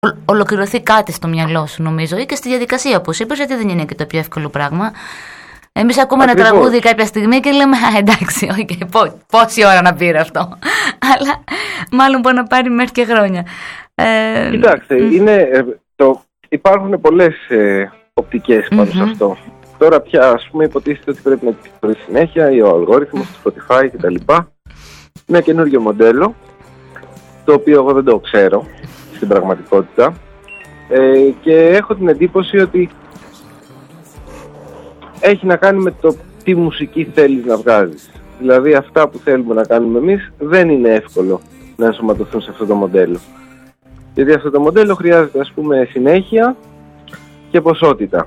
ολοκληρωθεί κάτι στο μιαλό σου, νομίζω, ή και στη διαδικασία, όπως είπες, γιατί δεν είναι και το πιο εύκολο πράγμα. Εμείς ακούμε ένα τραγούδι κάποια στιγμή και λέμε εντάξει, πόση ώρα να πήρε αυτό. Αλλά μάλλον μπορεί να πάρει μέχρι και χρόνια. Κοιτάξτε, υπάρχουν πολλές οπτικές πάνω σε αυτό. Τώρα πια, ας πούμε, υποτίθεται ότι πρέπει να κυκλοφορεί συνέχεια ή ο αλγόριθμος του Spotify κτλ. Ένα καινούριο μοντέλο, το οποίο εγώ δεν το ξέρω στην πραγματικότητα, και έχω την εντύπωση ότι έχει να κάνει με το τι μουσική θέλεις να βγάζεις. Δηλαδή αυτά που θέλουμε να κάνουμε εμείς δεν είναι εύκολο να ενσωματωθούν σε αυτό το μοντέλο. Γιατί αυτό το μοντέλο χρειάζεται, ας πούμε, συνέχεια και ποσότητα.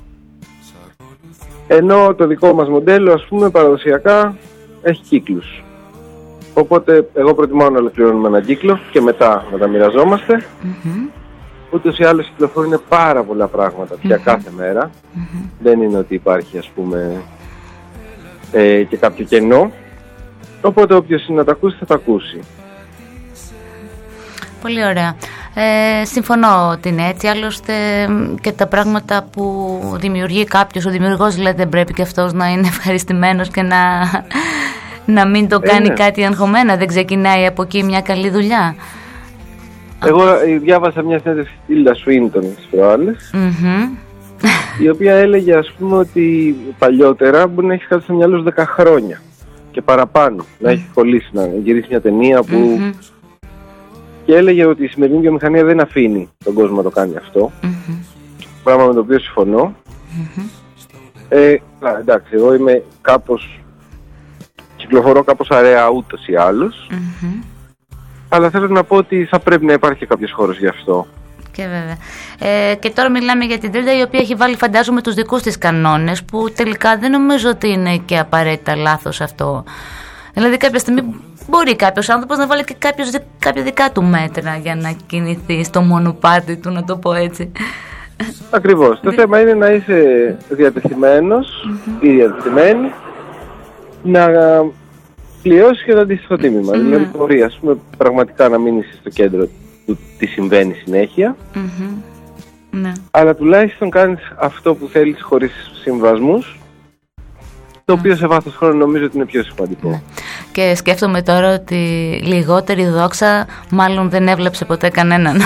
Ενώ το δικό μας μοντέλο, ας πούμε, παραδοσιακά έχει κύκλους. Οπότε εγώ προτιμάω να ολοκληρώνουμε έναν κύκλο και μετά να τα μοιραζόμαστε. Ούτως ή άλλως κυκλοφορούν πάρα πολλά πράγματα πια κάθε μέρα. Δεν είναι ότι υπάρχει, ας πούμε, και κάποιο κενό. Οπότε όποιος είναι να τα ακούσει θα τα ακούσει. Πολύ ωραία. Συμφωνώ ότι είναι έτσι. Άλλωστε και τα πράγματα που δημιουργεί κάποιος, ο δημιουργός δηλαδή δεν πρέπει και αυτός να είναι ευχαριστημένος και να μην το κάνει κάτι αγχωμένα. Δεν ξεκινάει από εκεί μια καλή δουλειά. Εγώ διάβασα μια συνέντευξη στη Τίλντα Σουίντον τις προάλλες, η οποία έλεγε, ας πούμε, ότι παλιότερα μπορεί να έχει κάτι στο μυαλό σου 10 χρόνια και παραπάνω, να έχει κολλήσει, να γυρίσει μια ταινία που... Και έλεγε ότι η σημερινή βιομηχανία δεν αφήνει τον κόσμο να το κάνει αυτό, πράγμα με το οποίο συμφωνώ. Εντάξει, εγώ είμαι κυκλοφορώ κάπως αραιά ούτως ή άλλως. Αλλά θέλω να πω ότι θα πρέπει να υπάρχει και κάποιος χώρος γι' αυτό. Και βέβαια. Και τώρα μιλάμε για την Τίλντα, η οποία έχει βάλει, φαντάζομαι, τους δικούς της κανόνες, που τελικά δεν νομίζω ότι είναι και απαραίτητα λάθος αυτό. Δηλαδή κάποια στιγμή μπορεί κάποιος άνθρωπος να βάλει και κάποια δικά του μέτρα για να κινηθεί στο μονοπάτι του, να το πω έτσι. Ακριβώς. Το θέμα είναι να είσαι διατεθειμένος ή διατεθειμένη να πληρώσεις και το αντίστοιχο τίμημα. Δηλαδή μπορεί, ας πούμε, πραγματικά να μείνεις στο κέντρο του τι συμβαίνει συνέχεια, αλλά τουλάχιστον κάνεις αυτό που θέλεις χωρίς συμβασμούς, το οποίο σε βάθος χρόνου νομίζω ότι είναι πιο σημαντικό. Και σκέφτομαι τώρα ότι λιγότερη δόξα μάλλον δεν έβλεψε ποτέ κανέναν.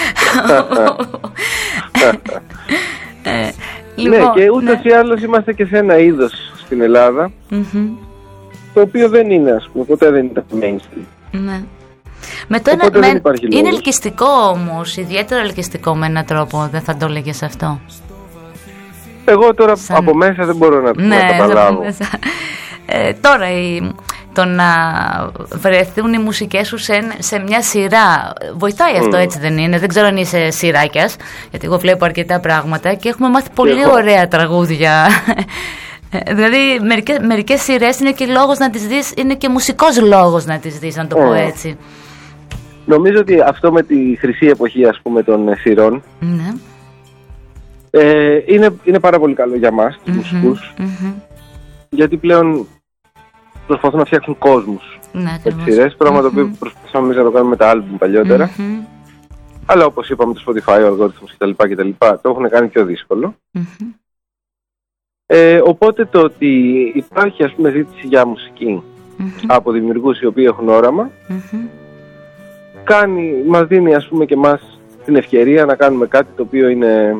Ναι, και ούτως ή άλλως είμαστε και σε ένα είδος στην Ελλάδα, το οποίο δεν είναι, ας πούμε, ποτέ δεν ήταν mainstream. Ναι. Είναι ελκυστικό όμως, ιδιαίτερα ελκυστικό με έναν τρόπο, δεν θα το έλεγες αυτό? Εγώ τώρα από μέσα δεν μπορώ να το καταλάβω. Τώρα το να βρεθούν οι μουσικές σου σε μια σειρά βοηθάει αυτό, έτσι δεν είναι? Δεν ξέρω αν είσαι σειράκιας, γιατί εγώ βλέπω αρκετά πράγματα και έχουμε μάθει πολύ ωραία τραγούδια. Δηλαδή μερικές σειρές είναι και λόγος να τις δεις, είναι και μουσικός λόγος να τις δεις, να το πω έτσι. Νομίζω ότι αυτό με τη χρυσή εποχή, ας πούμε, των σειρών, είναι πάρα πολύ καλό για μας τους μουσικούς, γιατί πλέον προσπαθούν να φτιάξουν κόσμους με τις σειρές, πράγμα το οποίο προσπαθήσαμε εμείς να το κάνουμε με τα άλμπουμ παλιότερα, αλλά όπως είπαμε το Spotify, ο αλγόριθμος κτλ. Το έχουν κάνει πιο δύσκολο. Οπότε το ότι υπάρχει, ας πούμε, ζήτηση για μουσική από δημιουργούς οι οποίοι έχουν όραμα, μας δίνει, ας πούμε, και μας την ευκαιρία να κάνουμε κάτι το οποίο είναι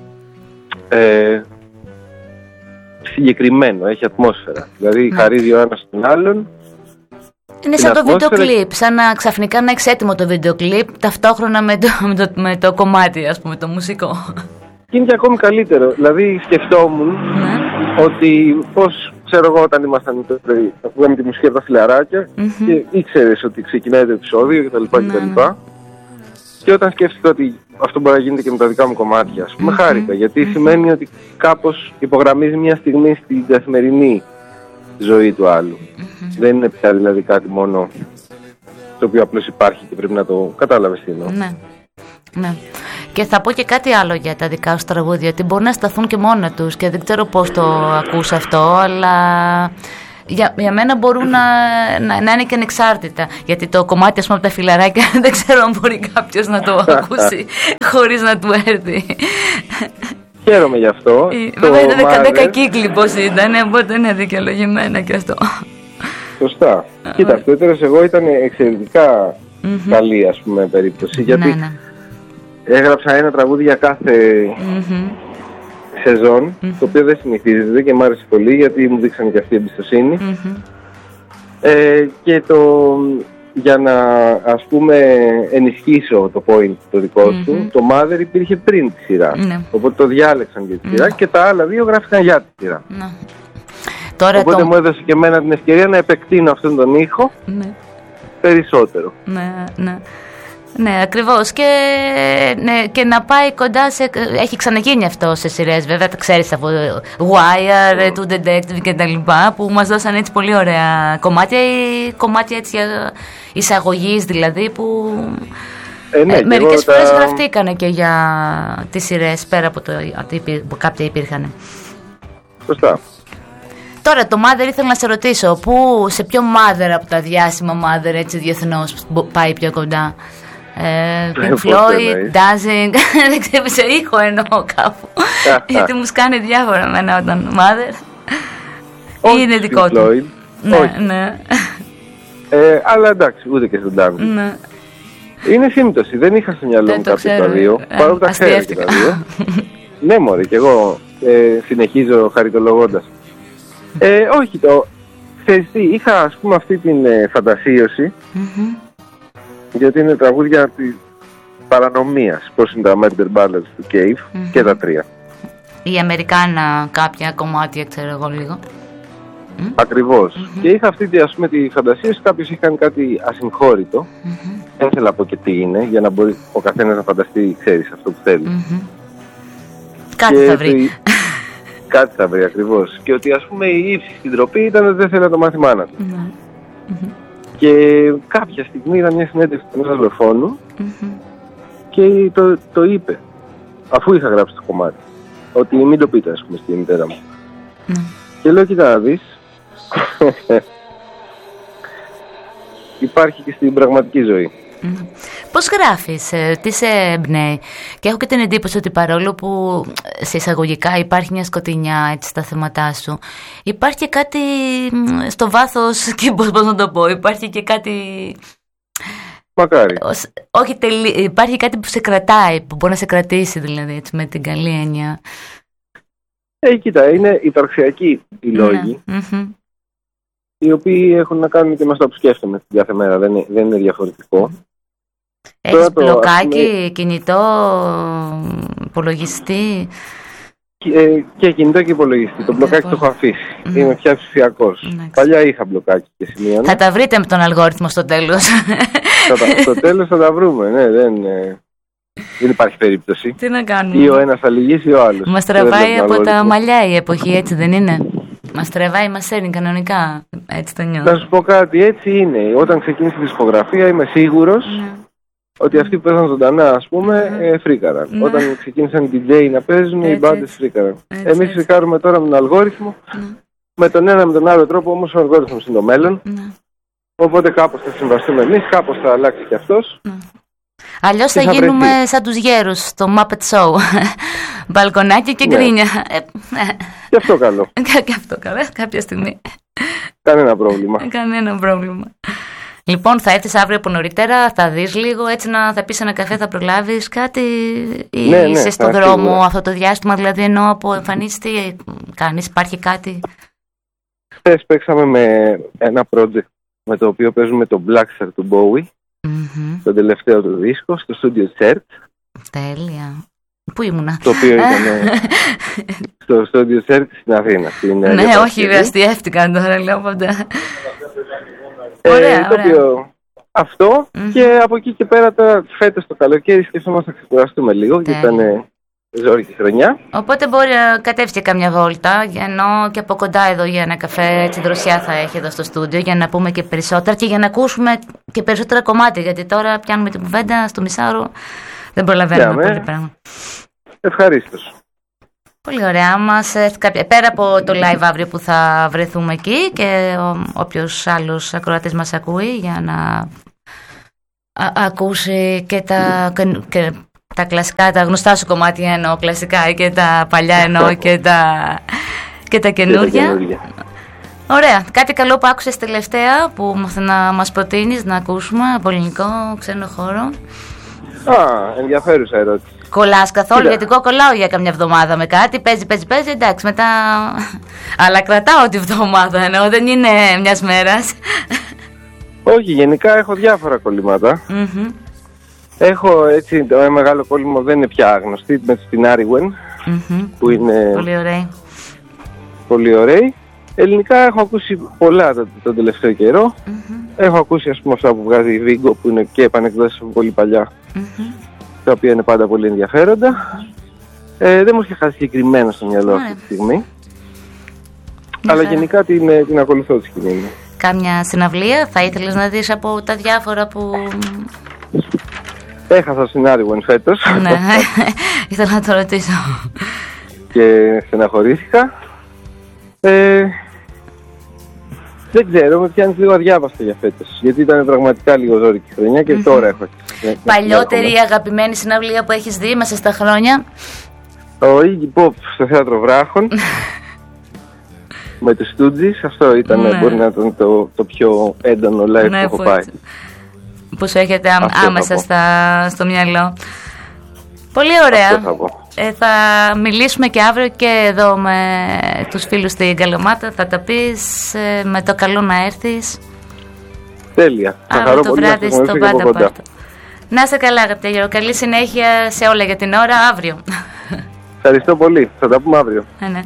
συγκεκριμένο, έχει ατμόσφαιρα. Δηλαδή χαρίζει ο ένας τον άλλον. Είναι σαν το βίντεο κλιπ, σαν να ξαφνικά να έχεις έτοιμο το βίντεο κλιπ ταυτόχρονα με το κομμάτι, ας πούμε, το μουσικό. Και είναι και ακόμη καλύτερο. Δηλαδή σκεφτόμουν ότι πώς, ξέρω εγώ, όταν ήμασταν μικροί, ακούγαμε τη μουσική από τα φιλαράκια και ήξερες ότι ξεκινάει το επεισόδιο κτλ. Και όταν σκέφτηκα ότι αυτό μπορεί να γίνεται και με τα δικά μου κομμάτια, ας πούμε, χάρηκα, γιατί σημαίνει ότι κάπως υπογραμμίζει μια στιγμή στην καθημερινή ζωή του άλλου. Δεν είναι πια δηλαδή κάτι μόνο το οποίο απλώς υπάρχει και πρέπει να το κατάλαβες τι εννοώ. Ναι. Και θα πω και κάτι άλλο για τα δικά σου τραγούδια, ότι μπορεί να σταθούν και μόνα τους και δεν ξέρω πώς το ακούς αυτό, αλλά Για μένα μπορούν να είναι και ανεξάρτητα. Γιατί το κομμάτι, ας πούμε, από τα φιλαράκια δεν ξέρω αν μπορεί κάποιος να το ακούσει χωρίς να του έρθει. Χαίρομαι γι' αυτό. Βέβαια είναι 10 κύκλοι πώς ήταν, οπότε είναι δικαιολογημένα και αυτό. Σωστά. Κοίτα, αυτό εγώ ήταν εξαιρετικά καλή, ας πούμε, περίπτωση. Γιατί έγραψα ένα τραγούδι για κάθε σεζόν, το οποίο δεν συνηθίζεται και μου άρεσε πολύ γιατί μου δείξανε και αυτή η εμπιστοσύνη. Και για να, ας πούμε, ενισχύσω το point το δικό σου, το Mother υπήρχε πριν τη σειρά. Οπότε το διάλεξαν για τη σειρά και τα άλλα δύο γράφηκαν για τη σειρά. Οπότε μου έδωσε και εμένα την ευκαιρία να επεκτείνω αυτόν τον ήχο περισσότερο. Ναι, ακριβώς. Και να πάει κοντά σε... Έχει ξαναγίνει αυτό σε σειρές, βέβαια, τα ξέρεις από Wire, True Detective και τα λοιπά, που μας δώσαν έτσι πολύ ωραία κομμάτια έτσι εισαγωγής, δηλαδή, που μερικές φορές γραφτήκανε και για τις σειρές, πέρα από που κάποια υπήρχαν. Σωστά. Τώρα το Mother ήθελα να σε ρωτήσω, σε ποιο Mother από τα διάσημα Mother έτσι διεθνώς πάει πιο κοντά? Pink Floyd, Dancing, δεν ξέρω, σε ήχο εννοώ κάπου. Γιατί μου σκάνε διάφορα εμένα όταν Mother. Ή είναι δικό του? Ναι. Αλλά εντάξει, ούτε και στον Dancing. Είναι σύμπτωση, δεν είχα στο μυαλό μου κάποιο τα δύο, παρόλο που τα ξέρω και τα δύο. Ναι μωρέ, και εγώ συνεχίζω χαριτολογώντας. Όχι, ξέρεις τι, είχα ας πούμε αυτή την φαντασίωση, γιατί είναι τραγούδια της παρανομίας, πώς είναι τα Murder Ballads του Cave και τα τρία. Η Αμερικάνα κάποια κομμάτια, ξέρω εγώ λίγο. Ακριβώς. Και είχα αυτή ας πούμε τη φαντασίωση, κάποιος είχε κάνει κάτι ασυμχώρητο, δεν ήθελα να πω και τι είναι, για να μπορεί ο καθένας να φανταστεί, ξέρεις, αυτό που θέλει. Κάτι θα βρει. Κάτι θα βρει ακριβώς. Και ότι ας πούμε η ύψη στην τροπή ήταν ότι δεν θέλει να το μάθει μάνα του. Και κάποια στιγμή είδα μια συνέντευξη του ραδιοφώνου και το είπε, αφού είχα γράψει το κομμάτι, ότι μην το πείτε ας πούμε στη μητέρα μου. Και λέω, κοίτα να δεις, υπάρχει και στην πραγματική ζωή. Πώς γράφεις, τι σε εμπνέει? Και έχω και την εντύπωση ότι παρόλο που σε εισαγωγικά υπάρχει μια σκοτεινιά έτσι στα θέματά σου, υπάρχει και κάτι στο βάθος, και πώς να το πω, υπάρχει και κάτι... Μακάρι. Όχι, υπάρχει κάτι που σε κρατάει, που μπορεί να σε κρατήσει δηλαδή, έτσι, με την καλή έννοια. Κοίτα, είναι υπαρξιακοί οι λόγοι, οι οποίοι έχουν να κάνουν και με αυτό που σκέφτομαι κάθε μέρα, δεν είναι διαφορετικό. Έχεις μπλοκάκι, κινητό, υπολογιστή? Και κινητό και υπολογιστή. Το μπλοκάκι το έχω αφήσει. Είμαι πια ψηφιακός. Παλιά είχα μπλοκάκι και σημείωνα. Θα τα βρείτε με τον αλγόριθμο στο τέλος. Στο τέλος θα τα βρούμε, ναι, δεν υπάρχει περίπτωση. Τι να κάνουμε. Ή ο ένας θα λυγίσει ή ο άλλος. Μας τραβάει από τα μαλλιά η εποχή, έτσι δεν είναι? Μας τραβάει, μας σέρνει κανονικά. Έτσι το νιώθω. Θα σου πω κάτι, έτσι είναι. Όταν ξεκίνησε η δισκογραφία είμαι σίγουρος ότι αυτοί που παίζαν ζωντανά, ας πούμε, φρίκαραν. Όταν ξεκίνησαν οι DJ να παίζουν, οι μπάντες φρίκαραν. Εμείς φρικάρουμε τώρα με τον αλγόριθμο, με τον ένα με τον άλλο τρόπο, όμως ο αλγόριθμος είναι το μέλλον. Οπότε κάπως θα συμβαστούμε εμείς, κάπως θα αλλάξει και αυτός. Αλλιώς θα γίνουμε σαν τους γέρους στο Muppet Show. Μπαλκονάκι και γκρίνια. Και αυτό καλό. Και αυτό καλό, κάποια στιγμή. Κανένα πρόβλημα. Κανένα πρόβλημα. Λοιπόν, θα έρθεις αύριο από νωρίτερα, θα δεις λίγο, έτσι θα πεις ένα καφέ, θα προλάβεις κάτι, ή είσαι στον δρόμο αυτό το διάστημα, δηλαδή εννοώ από εμφανίσεις, τι κάνεις, υπάρχει κάτι? Χθες παίξαμε με ένα project με το οποίο παίζουμε το Black Star του Bowie, το τελευταίο του δίσκο, στο Studio Church. Τέλεια. Πού ήμουνα? Το οποίο ήταν στο Studio Church στην Αθήνα. Ναι, όχι, αστιεύτηκαν τώρα, λέω πάντα. Ωραία, το οποίο αυτό και από εκεί και πέρα τώρα φέτος το καλοκαίρι σκεφτόμαστε να ξεκουραστούμε λίγο, γιατί ήταν ζόρικη χρονιά. Οπότε μπορεί να κατέβει και καμιά βόλτα, ενώ και από κοντά εδώ για ένα καφέ, έτσι δροσιά θα έχει εδώ στο στούντιο, για να πούμε και περισσότερα και για να ακούσουμε και περισσότερα κομμάτια, γιατί τώρα πιάνουμε την κουβέντα στο μισάωρο, δεν προλαβαίνουμε πολύ πράγμα. Ευχαρίστως. Πολύ ωραία. Μας έρθει κάποια... Πέρα από το live αύριο που θα βρεθούμε εκεί και όποιος άλλος ακροατής μας ακούει για να ακούσει και τα κλασικά, τα γνωστά σου κομμάτια εννοώ κλασικά και τα παλιά εννοώ και τα καινούργια. Ωραία. Κάτι καλό που άκουσες τελευταία που να μας προτείνεις να ακούσουμε από ελληνικό ξένο χώρο? Ενδιαφέρουσα ερώτηση. Κολλάς καθόλου? Γιατί εγώ κολλάω για καμιά εβδομάδα με κάτι, παίζει, εντάξει, μετά... Αλλά κρατάω τη βδομάδα, εννοώ, δεν είναι μιας μέρας. Όχι, γενικά έχω διάφορα κολλήματα. Έχω έτσι, το μεγάλο κόλλημα δεν είναι πια άγνωστη, με την Άριγουεν, που είναι... Πολύ ωραία. Πολύ ωραία. Ελληνικά έχω ακούσει πολλά τον τελευταίο καιρό. Έχω ακούσει, ας πούμε, αυτά που βγάζει η Βίγκο, που είναι και επανεκδόσεις από πολύ παλιά, τα οποία είναι πάντα πολύ ενδιαφέροντα. Δεν μου είχε χάσει συγκεκριμένα στο μυαλό αυτή τη στιγμή. Αλλά γενικά την ακολουθώ τη σκηνή. Κάμια συναυλία θα ήθελες να δεις από τα διάφορα που... Έχασα στην Άριγουεν φέτος. Ναι, ήθελα να το ρωτήσω. Και στεναχωρήθηκα. Δεν ξέρω, με πιάνει λίγο αδιάβαστα για φέτος. Γιατί ήταν πραγματικά λίγο ζώρικη χρονιά και τώρα έχω. Παλιότερη αγαπημένη συναυλία που έχεις δει μέσα στα χρόνια? Ο Iggy Pop στο Θέατρο Βράχων. Με τους Stooges. Αυτό ήταν, μπορεί να ήταν το πιο έντονο live που έχω πάει. Που σου έχετε άμεσα στο μυαλό. Πολύ ωραία. Θα μιλήσουμε και αύριο και εδώ με τους φίλους στην Καλαμάτα. Θα τα πεις, με το καλό να έρθεις. Τέλεια. Αύριο το βράδυ στο Πάντα Πάρτο. Να είστε καλά, αγαπητέ Γιώργο. Καλή συνέχεια σε όλα για την ώρα. Αύριο. Ευχαριστώ πολύ. Θα τα πούμε αύριο. Ναι.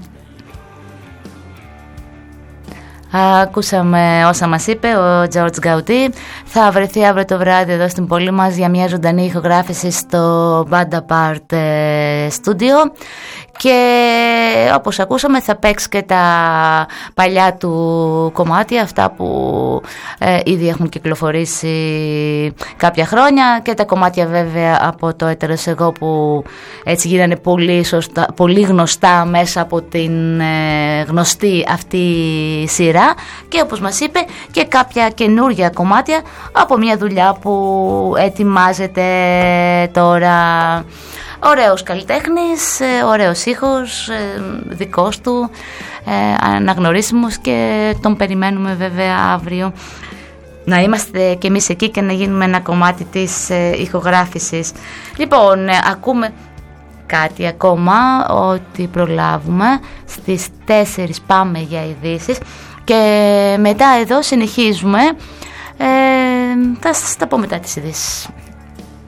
Ακούσαμε όσα μας είπε ο Τζορτζ Γκαουτί. Θα βρεθεί αύριο το βράδυ εδώ στην πόλη μας για μια ζωντανή ηχογράφηση στο Banda Part Studio. Και όπως ακούσαμε θα παίξει και τα παλιά του κομμάτια, αυτά που ήδη έχουν κυκλοφορήσει κάποια χρόνια, και τα κομμάτια βέβαια από το Έτερος Εγώ που έτσι γίνανε πολύ γνωστά μέσα από την γνωστή αυτή σειρά, και όπως μας είπε και κάποια καινούργια κομμάτια από μια δουλειά που ετοιμάζεται τώρα. Ωραίος καλλιτέχνης, ωραίος ήχος, δικός του, αναγνωρίσιμος, και τον περιμένουμε βέβαια αύριο να είμαστε κι εμείς εκεί και να γίνουμε ένα κομμάτι της ηχογράφησης. Λοιπόν, ακούμε κάτι ακόμα, ότι προλάβουμε. Στις 4 πάμε για ειδήσεις και μετά εδώ συνεχίζουμε. Θα σας τα πω μετά τις ειδήσεις.